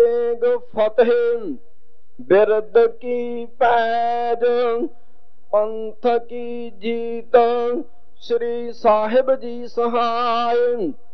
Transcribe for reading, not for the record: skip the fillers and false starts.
तेग फतेह बिरद की पैज पंथ की जीत श्री साहिब जी सहाय।